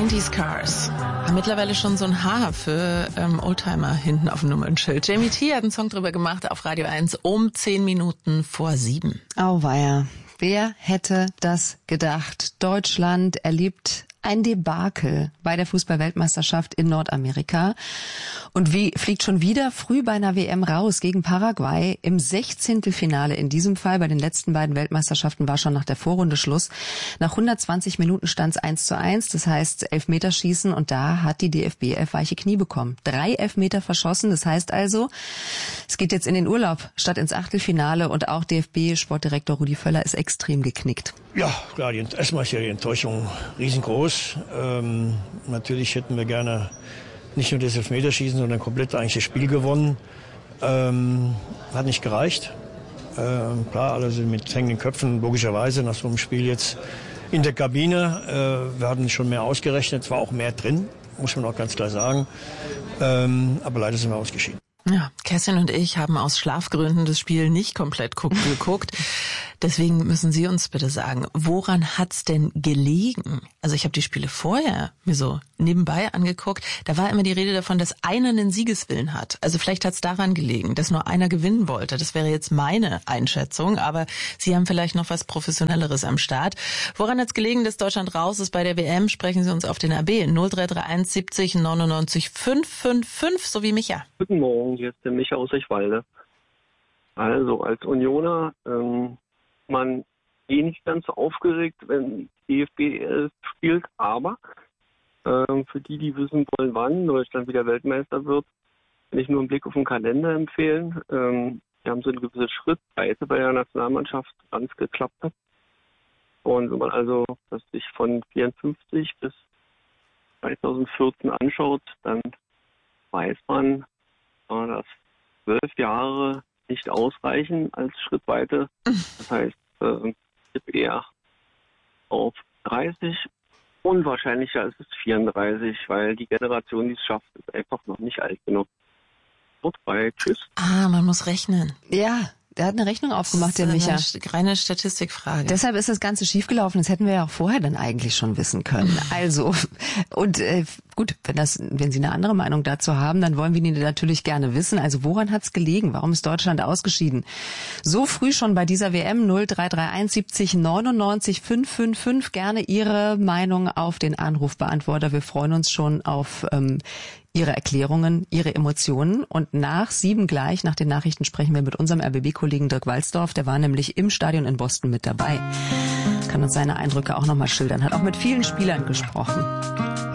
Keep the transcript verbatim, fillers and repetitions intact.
neunziger Cars. Haben mittlerweile schon so ein Haar für ähm, Oldtimer hinten auf dem Nummernschild. Jamie T. hat einen Song drüber gemacht auf Radio eins um zehn Minuten vor sieben. Auweia. Wer hätte das gedacht? Deutschland erlebt ein Debakel bei der Fußball-Weltmeisterschaft in Nordamerika und wie fliegt schon wieder früh bei einer W M raus gegen Paraguay im Sechzehntelfinale. In diesem Fall bei den letzten beiden Weltmeisterschaften war schon nach der Vorrunde Schluss. Nach hundertzwanzig Minuten stand es eins zu eins, das heißt Elfmeterschießen, und da hat die D F B F weiche Knie bekommen. Drei Elfmeter verschossen, das heißt also, es geht jetzt in den Urlaub statt ins Achtelfinale, und auch D F B-Sportdirektor Rudi Völler ist extrem geknickt. Ja, klar, die, erstmal ist ja die Enttäuschung riesengroß. Ähm, natürlich hätten wir gerne nicht nur das Elfmeterschießen, sondern komplett eigentlich das Spiel gewonnen. Ähm, hat nicht gereicht. Ähm, klar, alle sind mit hängenden Köpfen, logischerweise, nach so einem Spiel jetzt in der Kabine. Äh, wir hatten schon mehr ausgerechnet, es war auch mehr drin, muss man auch ganz klar sagen. Ähm, aber leider sind wir ausgeschieden. Ja, Kerstin und ich haben aus Schlafgründen das Spiel nicht komplett geguckt. Deswegen müssen Sie uns bitte sagen, woran hat's denn gelegen? Also ich habe die Spiele vorher mir so nebenbei angeguckt. Da war immer die Rede davon, dass einer einen Siegeswillen hat. Also vielleicht hat's daran gelegen, dass nur einer gewinnen wollte. Das wäre jetzt meine Einschätzung. Aber Sie haben vielleicht noch was Professionelleres am Start. Woran hat's gelegen, dass Deutschland raus ist bei der W M? Sprechen Sie uns auf den A B null drei drei eins siebzig neunundneunzig fünf fünf fünf, so wie Micha. Guten Morgen, hier ist der Micha aus Eichwalde. Also als Unioner, ähm, man eh nicht ganz so aufgeregt, wenn D F B elf spielt, aber ähm, für die, die wissen wollen, wann Deutschland wieder Weltmeister wird, kann ich nur einen Blick auf den Kalender empfehlen. Ähm, wir haben so eine gewisse Schrittweite bei der Nationalmannschaft, wann es geklappt hat. Und wenn man also das sich von vierundfünfzig bis zweitausendvierzehn anschaut, dann weiß man, dass zwölf Jahre nicht ausreichen als Schrittweite. Das heißt, äh, ich tippe eher auf dreißig. Unwahrscheinlicher ist es vierunddreißig, weil die Generation, die es schafft, ist einfach noch nicht alt genug. Vorbei, tschüss. Ah, man muss rechnen. Ja, der hat eine Rechnung aufgemacht, der Micha. Das ist eine reine Statistikfrage. Deshalb ist das Ganze schiefgelaufen. Das hätten wir ja auch vorher dann eigentlich schon wissen können. Also, und äh, gut, wenn das, wenn Sie eine andere Meinung dazu haben, dann wollen wir die natürlich gerne wissen. Also, woran hat's gelegen? Warum ist Deutschland ausgeschieden? So früh schon bei dieser W M null drei drei eins siebzig neunundneunzig fünf fünf fünf. Gerne Ihre Meinung auf den Anrufbeantworter. Wir freuen uns schon auf ähm, Ihre Erklärungen, Ihre Emotionen. Und nach sieben gleich, nach den Nachrichten, sprechen wir mit unserem R B B-Kollegen Dirk Walsdorf. Der war nämlich im Stadion in Boston mit dabei. Kann uns seine Eindrücke auch nochmal schildern. Hat auch mit vielen Spielern gesprochen.